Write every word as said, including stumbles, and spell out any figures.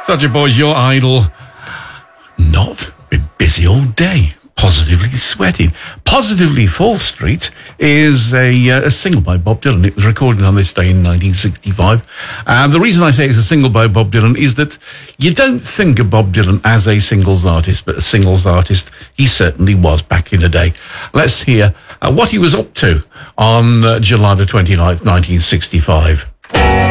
Such a boy's your idol. Not been busy all day. Positively sweating. Positively Fourth Street is a, uh, a single by Bob Dylan. It was recorded on this day in nineteen sixty-five. And the reason I say it's a single by Bob Dylan is that you don't think of Bob Dylan as a singles artist, but a singles artist he certainly was back in the day. Let's hear uh, what he was up to on uh, July the twenty-ninth, nineteen sixty-five.